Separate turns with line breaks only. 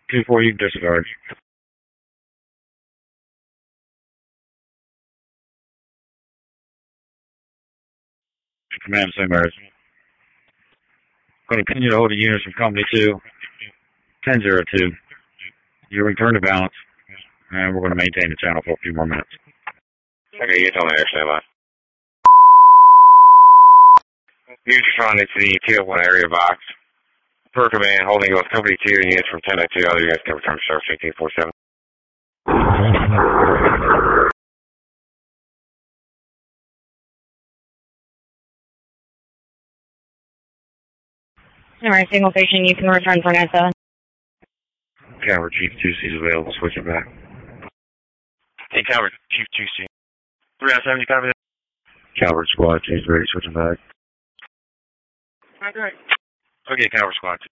2-4, you can disregard. Command St. Mary's. Going to continue to hold the units from Company 2, 10-02. You return to balance, and we're going to maintain the channel for a few more minutes.
Okay, you tell me there, stand by. Units responding to the 201 area box. Per command, holding with Company 2 and units from 10-02. Other units can return to service 1847.
Alright, single station, you can return for 9-7.
Calvert Chief 2C is available. Switch it back.
Hey, Calvert Chief 2C. 3-7, you copy that?
Calvert Squad 2 is ready. Switch it back.
Okay, Calvert Squad 2.